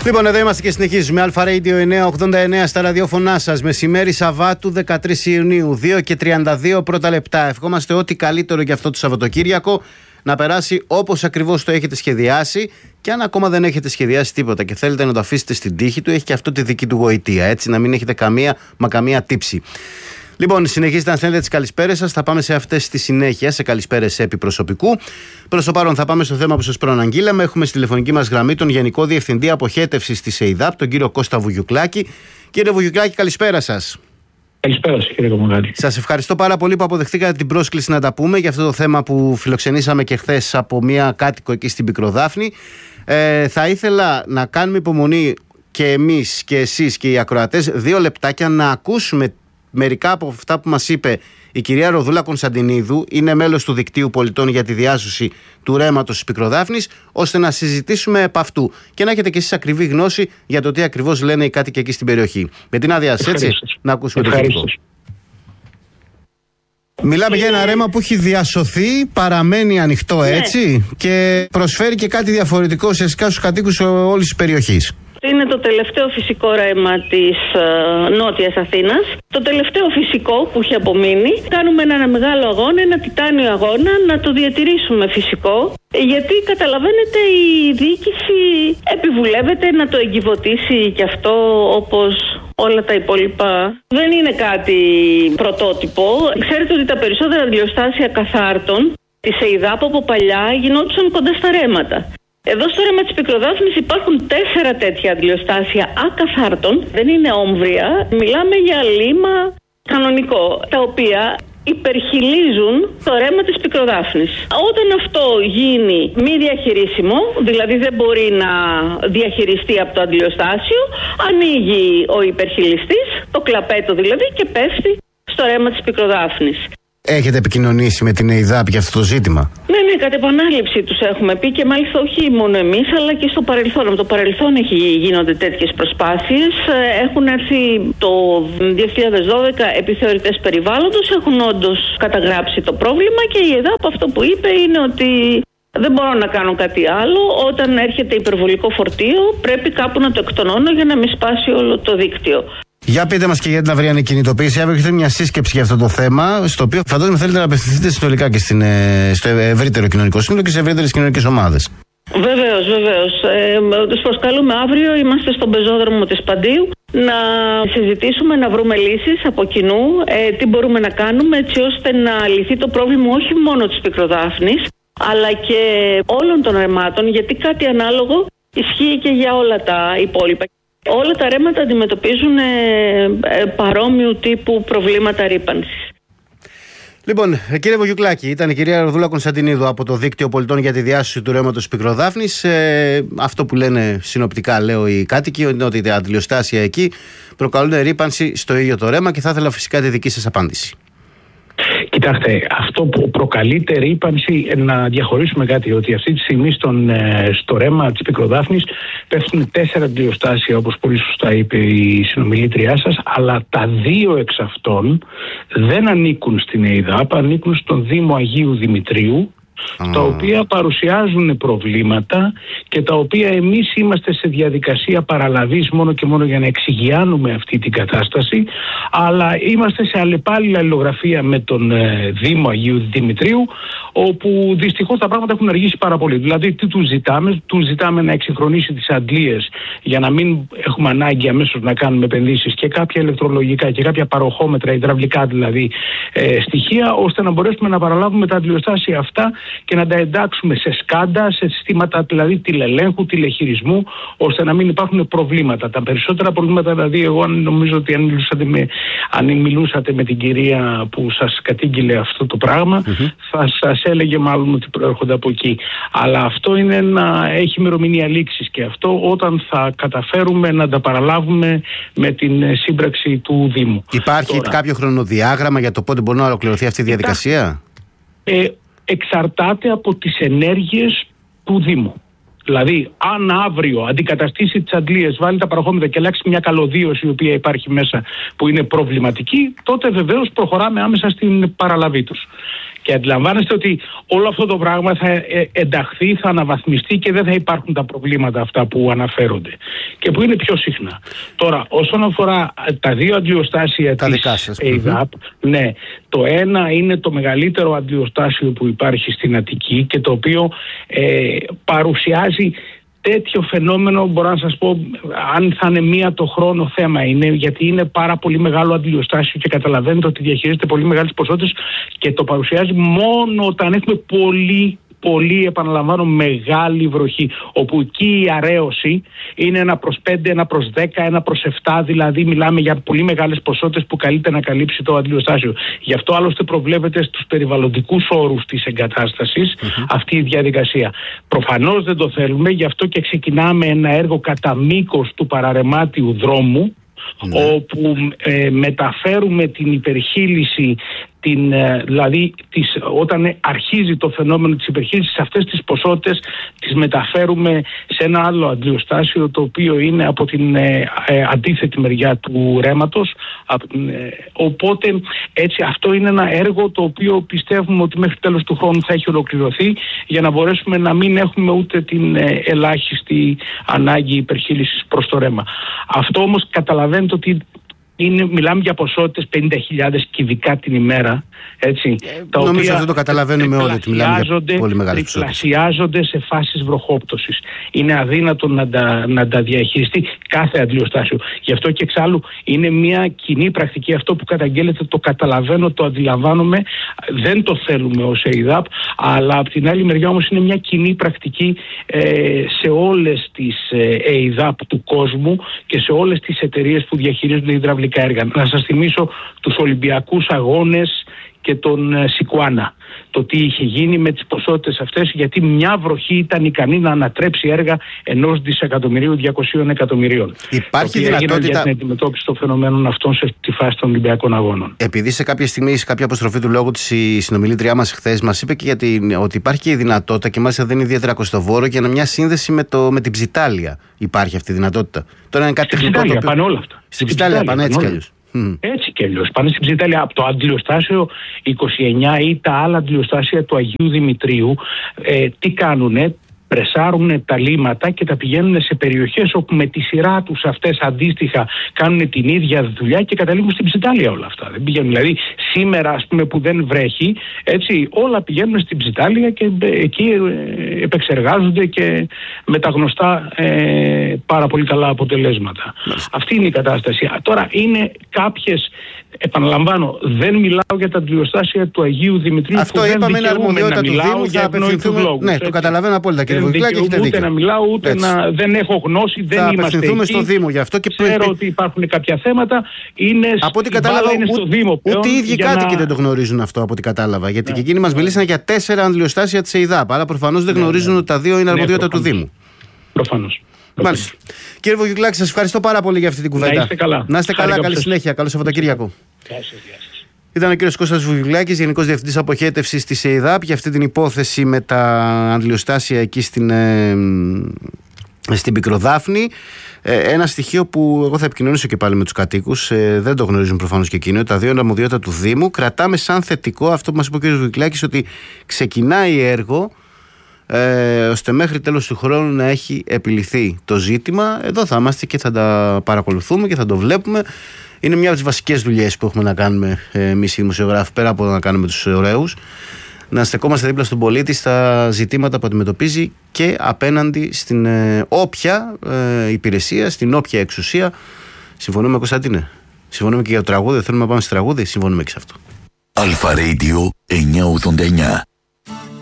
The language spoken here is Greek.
Λοιπόν, εδώ είμαστε και συνεχίζουμε. Αλφα Radio 989 στα ραδιόφωνά σας. Μεσημέρι Σαββάτου 13 Ιουνίου, 2 και 32 πρώτα λεπτά. Ευχόμαστε ό,τι καλύτερο για αυτό το Σαββατοκύριακο. Να περάσει όπως ακριβώς το έχετε σχεδιάσει. Και αν ακόμα δεν έχετε σχεδιάσει τίποτα και θέλετε να το αφήσετε στην τύχη του, έχει και αυτό τη δική του γοητεία. Έτσι, να μην έχετε καμία τύψη. Λοιπόν, συνεχίζετε να στέλνετε τις καλησπέρες σας. Θα πάμε σε αυτές στη συνέχεια, σε καλησπέρες επί προσωπικού. Προς το παρόν, θα πάμε στο θέμα που σας προαναγγείλαμε. Έχουμε στη τηλεφωνική μας γραμμή τον Γενικό Διευθυντή Αποχέτευσης της ΕΙΔΑΠ, τον κύριο Κώστα Βουγιουκλάκη. Κύριε Βουγιουκλάκη, καλησπέρα σας. Καλησπέρα σας, κύριε Κομμουγάλη. Σας ευχαριστώ πάρα πολύ που αποδεχτήκατε την πρόσκληση να τα πούμε για αυτό το θέμα που φιλοξενήσαμε και χθες από μια κάτοικο εκεί στην Πικροδάφνη. Θα ήθελα να κάνουμε υπομονή και εμείς και εσείς και οι ακροατές 2 λεπτάκια να ακούσουμε μερικά από αυτά που μας είπε η κυρία Ροδούλα Κωνσταντινίδου. Είναι μέλος του Δικτύου Πολιτών για τη Διάσωση του Ρέματος της Πικροδάφνης, ώστε να συζητήσουμε επ' αυτού και να έχετε και εσείς ακριβή γνώση για το τι ακριβώς λένε οι κάτοικοι εκεί στην περιοχή. Με την άδεια σας, έτσι, να ακούσουμε το σχετικό. Μιλάμε για ένα ρέμα που έχει διασωθεί, παραμένει ανοιχτό, έτσι, και προσφέρει και κάτι διαφορετικό ουσιαστικά στους κατοίκους όλης της περιοχής. Είναι το τελευταίο φυσικό ρέμα της Νότιας Αθήνας. Το τελευταίο φυσικό που έχει απομείνει. Κάνουμε ένα μεγάλο αγώνα, ένα τιτάνιο αγώνα, να το διατηρήσουμε φυσικό. Γιατί καταλαβαίνετε, η διοίκηση επιβουλεύεται να το εγκυβωτήσει και αυτό όπως όλα τα υπόλοιπα. Δεν είναι κάτι πρωτότυπο. Ξέρετε ότι τα περισσότερα αντιλιοστάσια καθάρτων της ΕΙΔΑΠ από παλιά γινόντουσαν κοντά στα ρέματα. Εδώ στο ρέμα της Πικροδάφνης υπάρχουν 4 τέτοια αντιλιοστάσια ακαθάρτων, δεν είναι όμβρια, μιλάμε για λίμα κανονικό, τα οποία υπερχιλίζουν το ρέμα της Πικροδάφνης. Όταν αυτό γίνει μη διαχειρίσιμο, δηλαδή δεν μπορεί να διαχειριστεί από το αντιλιοστάσιο, ανοίγει ο υπερχιλιστής, το κλαπέτο δηλαδή, και πέφτει στο ρέμα της Πικροδάφνης. Έχετε επικοινωνήσει με την ΕΙΔΑΠ για αυτό το ζήτημα? Ναι, κατ' επανάληψη τους έχουμε πει, και μάλιστα όχι μόνο εμείς, αλλά και στο παρελθόν. Από το παρελθόν γίνονται τέτοιες προσπάθειες. Έχουν έρθει το 2012 επιθεωρητές περιβάλλοντος, έχουν όντως καταγράψει το πρόβλημα και η ΕΙΔΑΠ αυτό που είπε είναι ότι δεν μπορώ να κάνω κάτι άλλο. Όταν έρχεται υπερβολικό φορτίο, πρέπει κάπου να το εκτονώνω για να μην σπάσει όλο το δίκτυο. Για πείτε μας και για την αυριανή κινητοποίηση. Αύριο έχετε μια σύσκεψη για αυτό το θέμα, στο οποίο φαντάζομαι θέλετε να απευθυνθείτε συνολικά και στο ευρύτερο κοινωνικό σύνολο και σε ευρύτερες κοινωνικές ομάδες. Βεβαίως. Τους προσκαλούμε αύριο. Είμαστε στον πεζόδρομο της Παντίου να συζητήσουμε, να βρούμε λύσεις από κοινού, τι μπορούμε να κάνουμε έτσι ώστε να λυθεί το πρόβλημα όχι μόνο της Πικροδάφνης, αλλά και όλων των ρεμάτων, γιατί κάτι ανάλογο ισχύει και για όλα τα υπόλοιπα. Όλα τα ρέματα αντιμετωπίζουν παρόμοιου τύπου προβλήματα ρύπανσης. Λοιπόν, κύριε Βουγιουκλάκη, ήταν η κυρία Ροδούλα Κωνσταντινίδου από το Δίκτυο Πολιτών για τη Διάσωση του Ρέματος της Πικροδάφνης. Αυτό που λένε συνοπτικά, λέω, οι κάτοικοι, είναι ότι τα αντιλιοστάσια εκεί προκαλούν ρύπανση στο ίδιο το ρέμα και θα ήθελα φυσικά τη δική σας απάντηση. Κοιτάξτε, αυτό που προκαλείται ρύπανση, να διαχωρίσουμε κάτι, ότι αυτή τη στιγμή στο ρέμα της Πικροδάφνης πέφτουν 4 αντιλιοστάσια, όπως πολύ σωστά είπε η συνομιλήτριά σας, αλλά τα 2 εξ αυτών δεν ανήκουν στην ΕΙΔΑΠ, ανήκουν στον Δήμο Αγίου Δημητρίου, τα οποία παρουσιάζουν προβλήματα και τα οποία εμείς είμαστε σε διαδικασία παραλαβής μόνο και μόνο για να εξηγιάνουμε αυτή την κατάσταση, αλλά είμαστε σε αλλεπάλληλη αλληλογραφία με τον Δήμο Αγίου Δημητρίου, όπου δυστυχώς τα πράγματα έχουν αργήσει πάρα πολύ. Δηλαδή, τι τους ζητάμε να εξυγχρονίσει τις αντλίες για να μην έχουμε ανάγκη αμέσως να κάνουμε επενδύσεις και κάποια ηλεκτρολογικά και κάποια παροχόμετρα, υδραυλικά δηλαδή στοιχεία, ώστε να μπορέσουμε να παραλάβουμε τα αντιλιοστάσια αυτά και να τα εντάξουμε σε σκάντα, σε συστήματα δηλαδή τηλελέγχου, τηλεχειρισμού, ώστε να μην υπάρχουν προβλήματα. Τα περισσότερα προβλήματα, δηλαδή, εγώ νομίζω ότι αν μιλούσατε με την κυρία που σας κατήγγειλε αυτό το πράγμα, θα σας έλεγε μάλλον ότι προέρχονται από εκεί. Αλλά αυτό είναι να έχει ημερομηνία λήξης και αυτό όταν θα καταφέρουμε να τα παραλάβουμε με την σύμπραξη του Δήμου. Υπάρχει κάποιο χρονοδιάγραμμα για το πότε μπορεί να ολοκληρωθεί αυτή η διαδικασία? Εξαρτάται από τις ενέργειες του Δήμου. Δηλαδή, αν αύριο αντικαταστήσει τις αντλίες, βάλει τα παροχόμετρα και αλλάξει μια καλωδίωση η οποία υπάρχει μέσα που είναι προβληματική, τότε βεβαίως προχωράμε άμεσα στην παραλαβή τους. Και αντιλαμβάνεστε ότι όλο αυτό το πράγμα θα ενταχθεί, θα αναβαθμιστεί και δεν θα υπάρχουν τα προβλήματα αυτά που αναφέρονται και που είναι πιο συχνά. Τώρα, όσον αφορά τα δύο αντλιοστάσια της ΕΙΔΑΠ, ναι, το ένα είναι το μεγαλύτερο αντλιοστάσιο που υπάρχει στην Αττική και το οποίο παρουσιάζει τέτοιο φαινόμενο, μπορώ να σας πω, αν θα είναι μία το χρόνο θέμα είναι, γιατί είναι πάρα πολύ μεγάλο αντιλιοστάσιο και καταλαβαίνετε ότι διαχειρίζεται πολύ μεγάλες ποσότητες και το παρουσιάζει μόνο όταν έχουμε πολύ, επαναλαμβάνω, μεγάλη βροχή, όπου εκεί η αραίωση είναι 1/5, 1/10, 1/7, δηλαδή μιλάμε για πολύ μεγάλες ποσότητες που καλείται να καλύψει το αντιλιοστάσιο. Γι' αυτό άλλωστε προβλέπεται στους περιβαλλοντικούς όρους της εγκατάστασης αυτή η διαδικασία. Προφανώς δεν το θέλουμε, γι' αυτό και ξεκινάμε ένα έργο κατά μήκος του παραρρεμάτιου δρόμου, όπου μεταφέρουμε την υπερχείληση, δηλαδή όταν αρχίζει το φαινόμενο της υπερχείλησης, αυτές τις ποσότητες τις μεταφέρουμε σε ένα άλλο αντλιοστάσιο, το οποίο είναι από την αντίθετη μεριά του ρέματος. Οπότε έτσι αυτό είναι ένα έργο το οποίο πιστεύουμε ότι μέχρι τέλος του χρόνου θα έχει ολοκληρωθεί, για να μπορέσουμε να μην έχουμε ούτε την ελάχιστη ανάγκη υπερχείλησης προς το ρέμα. Αυτό όμως καταλαβαίνετε ότι μιλάμε για ποσότητες 50.000 κυβικά την ημέρα. Έτσι, τα νομίζω οποία αυτό το καταλαβαίνουμε όλοι, ότι μιλάμε για πολύ μεγάλες ποσότητες. Τριπλασιάζονται σε φάσεις βροχόπτωσης. Είναι αδύνατο να τα διαχειριστεί κάθε αντλιοστάσιο. Γι' αυτό και εξάλλου είναι μια κοινή πρακτική. Αυτό που καταγγέλλεται το καταλαβαίνω, το αντιλαμβάνομαι, δεν το θέλουμε ως ΕΙΔΑΠ, αλλά από την άλλη μεριά όμως είναι μια κοινή πρακτική σε όλες τις ΕΙΔΑΠ του κόσμου και σε όλες τις εταιρείες που διαχειρίζονται υδραυλικά έργα. Να σας θυμίσω τους Ολυμπιακούς Αγώνες και τον Σικουάνα. Το τι είχε γίνει με τις ποσότητες αυτές, γιατί μια βροχή ήταν ικανή να ανατρέψει έργα 1 δισεκατομμυρίου 200 εκατομμυρίων. Υπάρχει δυνατότητα για την αντιμετώπιση των φαινομένων αυτών σε τη φάση των Ολυμπιακών Αγώνων. Επειδή σε κάποια στιγμή, σε κάποια αποστροφή του λόγου της, η συνομιλήτριά μας χθες μας είπε και ότι υπάρχει και η δυνατότητα, και μάλιστα δεν είναι ιδιαίτερα κοστοβόρο, για μια σύνδεση με την Ψιτάλια. Υπάρχει αυτή η δυνατότητα. Τώρα είναι κάτι τεχνικό. Στην Ψιτάλια πάνε όλα αυτά. Στην Ψιτάλια πάνε έτσι κι αλλιώς. Έτσι και αλλιώς. Πάνε στην Ψιτάλια από το αντλιοστάσιο 29 ή τα άλλα αντλιοστάσια του Αγίου Δημητρίου. Τι κάνουνε? Πρεσάρουν τα λίματα και τα πηγαίνουν σε περιοχές όπου με τη σειρά τους αυτές αντίστοιχα κάνουν την ίδια δουλειά και καταλήγουν στην Ψιτάλια όλα αυτά. Δεν πηγαίνουν. Δηλαδή σήμερα, ας πούμε, που δεν βρέχει, έτσι, όλα πηγαίνουν στην Ψιτάλια και εκεί επεξεργάζονται και με τα γνωστά πάρα πολύ καλά αποτελέσματα. Αυτή είναι η κατάσταση. Τώρα είναι κάποιες, επαναλαμβάνω, δεν μιλάω για τα αντλιοστάσια του Αγίου Δημητρίου. Αυτό είπαμε, είναι αρμοδιότητα του Δήμου. Θα απευθυνθούμε. Ναι, το καταλαβαίνω απόλυτα, κύριε Βουγιουκλάκη. Ούτε να μιλάω, ούτε δεν έχω γνώση, δεν είμαστε εκεί. Θα απευθυνθούμε στο Δήμο γι' αυτό και ξέρω ότι υπάρχουν κάποια θέματα. Από ό,τι κατάλαβα, είναι στο Δήμο πλέον. Ούτε οι ίδιοι κάτοικοι δεν το γνωρίζουν αυτό, από ό,τι κατάλαβα. Γιατί και εκείνοι μας μιλήσαν για 4 αντλιοστάσια της ΕΙΔΑΠ. Αλλά προφανώς δεν γνωρίζουν ότι τα 2 είναι αρμοδιότητα του Δήμου. Προφανώς. Μάλιστα. Κύριε Βουγιουκλάκη, σας ευχαριστώ πάρα πολύ για αυτή την κουβέντα. Να είστε καλά, καλή συνέχεια. Καλό Σαββατοκύριακο. Ήταν ο κύριος Κώστας Βουγιουκλάκης, Γενικός Διευθυντής Αποχέτευσης της ΕΙΔΑΠ, για αυτή την υπόθεση με τα αντλιοστάσια εκεί στην Πικροδάφνη. Ένα στοιχείο που εγώ θα επικοινωνήσω και πάλι με τους κατοίκους, δεν το γνωρίζουν προφανώς και εκείνοι, τα 2 είναι αρμοδιότητα του Δήμου. Κρατάμε σαν θετικό αυτό που μας είπε ο κύριος Βουγιουκλάκης, ότι ξεκινάει έργο ώστε μέχρι τέλος του χρόνου να έχει επιληθεί το ζήτημα. Εδώ θα είμαστε και θα τα παρακολουθούμε και θα το βλέπουμε. Είναι μια από τις βασικές δουλειές που έχουμε να κάνουμε εμείς οι δημοσιογράφοι, πέρα από να κάνουμε τους ωραίους, να στεκόμαστε δίπλα στον πολίτη στα ζητήματα που αντιμετωπίζει και απέναντι στην όποια υπηρεσία, στην όποια εξουσία. Συμφωνούμε, Κωνσταντίνε? Συμφωνούμε και για το τραγούδι? Θέλουμε να πάμε στο τραγούδι? Συμφωνούμε και σε αυτό. Αλφα Radio 989.